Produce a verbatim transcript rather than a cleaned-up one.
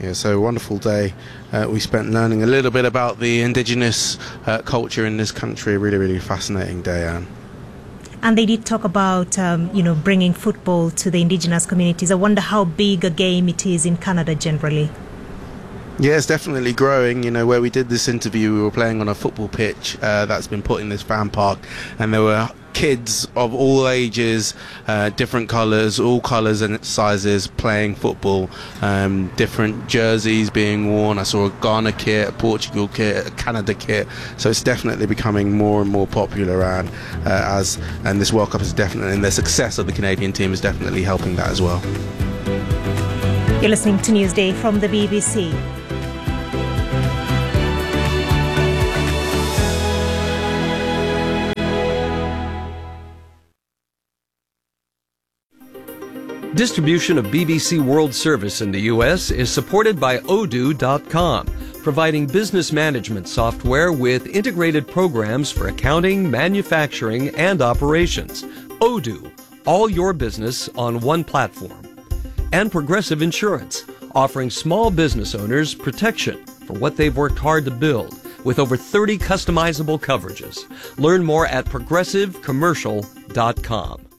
Yeah, so a wonderful day. Uh, we spent learning a little bit about the indigenous uh, culture in this country. Really, really fascinating day, Anne. And they did talk about, um, you know, bringing football to the indigenous communities. I wonder how big a game it is in Canada generally. Yeah, it's definitely growing. You know, where we did this interview, we were playing on a football pitch uh, that's been put in this fan park, and there were kids of all ages, uh, different colours, all colours and sizes playing football, um, different jerseys being worn. I saw a Ghana kit, a Portugal kit, a Canada kit, so it's definitely becoming more and more popular, and uh, as and this World Cup is definitely, and the success of the Canadian team is definitely helping that as well. You're listening to Newsday from the B B C. Distribution of B B C World Service in the U S is supported by Odoo dot com, providing business management software with integrated programs for accounting, manufacturing, and operations. Odoo, all your business on one platform. And Progressive Insurance, offering small business owners protection for what they've worked hard to build, with over thirty customizable coverages. Learn more at progressive commercial dot com.